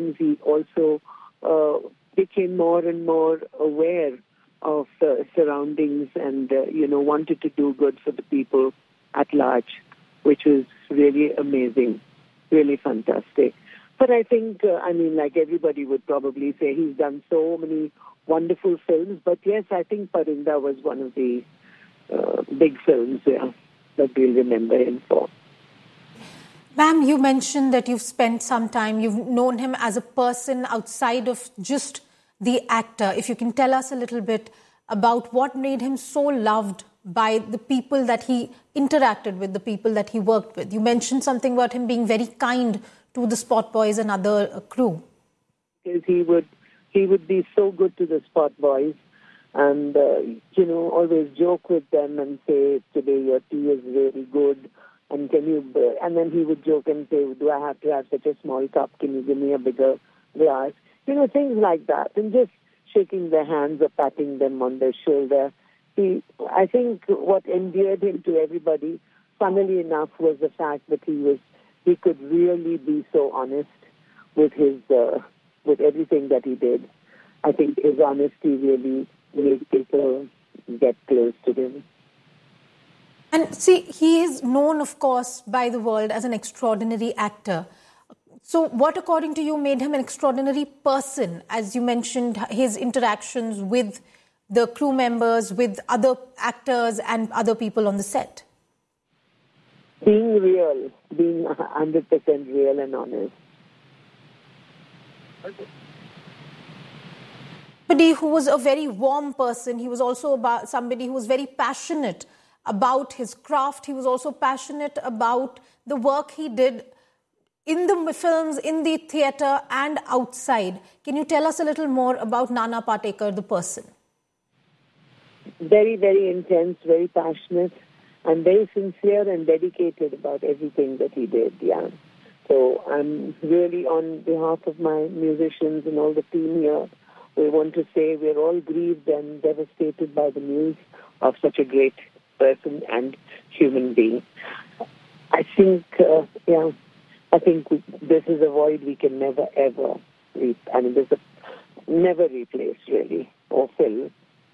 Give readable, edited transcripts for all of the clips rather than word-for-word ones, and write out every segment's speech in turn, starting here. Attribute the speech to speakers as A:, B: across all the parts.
A: things, he also became more and more aware of the surroundings and, wanted to do good for the people at large, which was really amazing, really fantastic. But I think, like everybody would probably say, he's done so many wonderful films. But yes, I think Parinda was one of the big films that we'll remember him for.
B: Ma'am, you mentioned that you've spent some time, you've known him as a person outside of just the actor. If you can tell us a little bit about what made him so loved by the people that he interacted with, the people that he worked with. You mentioned something about him being very kind to the Spot Boys and other crew.
A: He would be so good to the Spot Boys and, always joke with them and say, today your tea is really good. And and then he would joke and say, do I have to have such a small cup? Can you give me a bigger glass? Things like that. And just shaking their hands or patting them on their shoulder. I think what endeared him to everybody, funnily enough, was the fact that he could really be so honest with with everything that he did. I think his honesty really made people get close to him.
B: And see, he is known, of course, by the world as an extraordinary actor. So what, according to you, made him an extraordinary person? As you mentioned, his interactions with the crew members, with other actors and other people on the set.
A: Being real, being 100% real and honest.
B: Somebody who was a very warm person. He was also somebody who was very passionate about his craft. He was also passionate about the work he did in the films, in the theatre and outside. Can you tell us a little more about Nana Patekar, the person?
A: Very, very intense, very passionate, and very sincere and dedicated about everything that he did, yeah. So I'm really, on behalf of my musicians and all the team here, we want to say we're all grieved and devastated by the news of such a great person and human being. I think, this is a void we can never, ever never replace, really, or fill.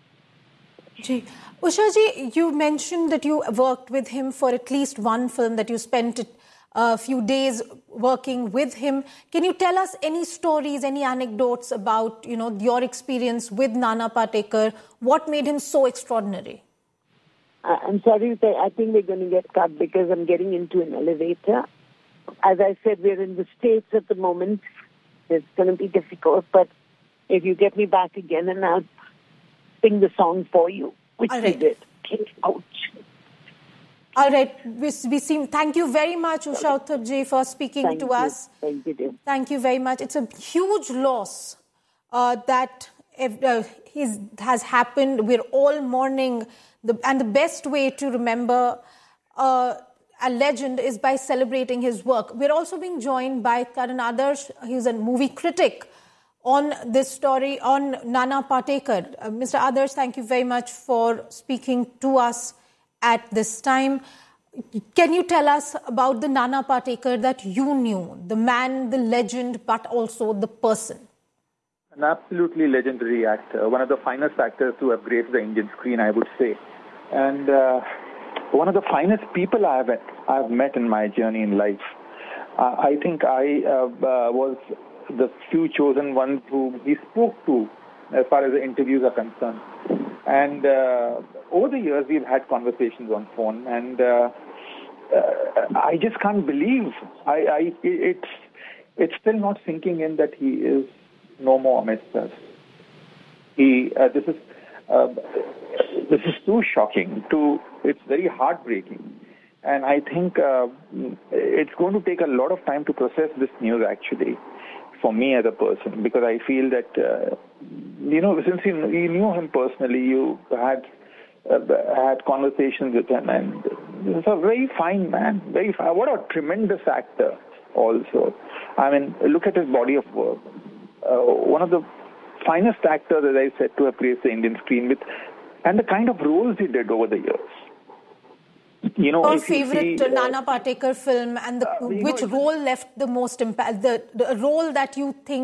B: Usha ji, you mentioned that you worked with him for at least one film, that you spent a few days working with him. Can you tell us any stories, any anecdotes about, your experience with Nana Patekar? What made him so extraordinary?
A: I'm sorry, I think we're going to get cut because I'm getting into an elevator. As I said, we're in the States at the moment. It's going to be difficult, but if you get me back again and I'll sing the song for you, which we did. Ouch.
B: All right. Thank you very much, Usha Uthup ji, for speaking to us.
A: Thank you, dear.
B: Thank you very much. It's a huge loss that has happened. We're all mourning. And the best way to remember a legend is by celebrating his work. We're also being joined by Karan Adarsh. He's a movie critic on this story, on Nana Patekar. Mr. Adarsh, thank you very much for speaking to us at this time. Can you tell us about the Nana Patekar that you knew, the man, the legend, but also the person?
C: An absolutely legendary actor, one of the finest actors to have graced the Indian screen, I would say. And one of the finest people I have met in my journey in life. I think I was the few chosen ones who he spoke to as far as the interviews are concerned. And over the years, we've had conversations on phone, and I just can't believe it's still not sinking in that he is no more amidst us. This is too shocking. It's very heartbreaking, and I think it's going to take a lot of time to process this news. Actually, for me as a person, because I feel that since you knew him personally, you had conversations with him, and he's a very fine man. Very fine. What a tremendous actor! Also, I mean, look at his body of work. One of the finest actors, as I said, to have graced the Indian screen with, and the kind of roles he did over the years.
B: Your favorite Nana Patekar film, and which role left the most impact? The role that you think